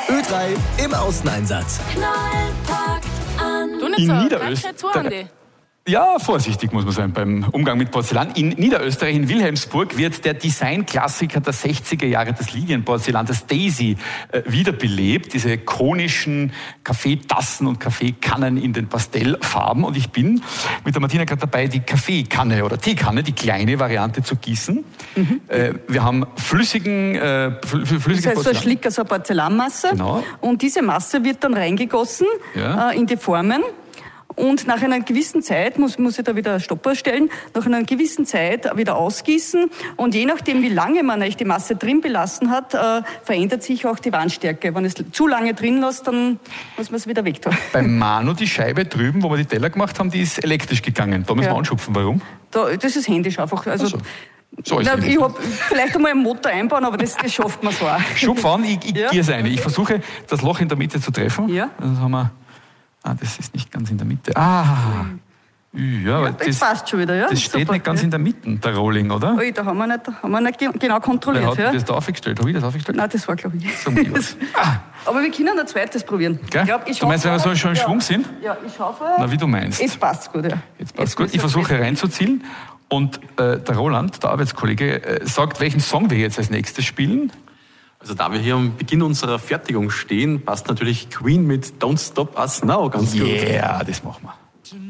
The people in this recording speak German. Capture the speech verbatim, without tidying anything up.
Ö drei im Außeneinsatz. Knallpackt an. Du nicht In so, Niederösterreich- ganz schön zu, Andi. Ja, vorsichtig muss man sein beim Umgang mit Porzellan. In Niederösterreich, in Wilhelmsburg, wird der Designklassiker der sechziger Jahre, das Lilienporzellan, das Daisy, äh, wiederbelebt. Diese konischen Kaffeetassen und Kaffeekannen in den Pastellfarben. Und ich bin mit der Martina gerade dabei, die Kaffeekanne oder Teekanne, die kleine Variante zu gießen. Mhm. Äh, wir haben flüssigen, äh, fl flüssiges Das heißt, so ein Porzellan. Schlick, also eine Porzellanmasse. Genau. Und diese Masse wird dann reingegossen Ja. äh, in die Formen. Und nach einer gewissen Zeit, muss, muss ich da wieder einen Stopper stellen, nach einer gewissen Zeit wieder ausgießen. Und je nachdem, wie lange man eigentlich die Masse drin belassen hat, äh, verändert sich auch die Wandstärke. Wenn es zu lange drin lässt, dann muss man es wieder wegtun. Bei Manu, die Scheibe drüben, wo wir die Teller gemacht haben, die ist elektrisch gegangen. Da müssen Ja. wir anschupfen. Warum? Da, das ist händisch einfach. Also, Ach so. So ist na, es. ich hab vielleicht einmal einen Motor einbauen, aber das, das schafft man so auch. Schupf an, ich, ich Ja. gieße eine. Ich versuche, das Loch in der Mitte zu treffen. Ja. Das haben wir. Ah, das ist nicht ganz in der Mitte. Ah, ja, aber Das das, passt schon wieder, ja. das steht Super, nicht ganz ja. in der Mitte, der Rolling, oder? Ui, da haben wir nicht, haben wir nicht ge- genau Wer kontrolliert. hat Ja. das da aufgestellt? Habe ich das aufgestellt? Nein, das war, glaube ich. So wie was. Ah, Aber wir können ein zweites probieren. gell? Ich glaub, ich Du meinst, wenn wir so hoffe- schon im ja. Schwung sind? Ja, ich hoffe. Na, wie du meinst. Jetzt passt gut, ja. Jetzt passt Jetzt gut. muss Ich das versuche besser. reinzuzielen. Und äh, der Roland, der Arbeitskollege, äh, sagt, welchen Song wir jetzt als nächstes spielen. Also da wir hier am Beginn unserer Fertigung stehen, passt natürlich Queen mit Don't Stop Us Now ganz gut. Yeah, das machen wir.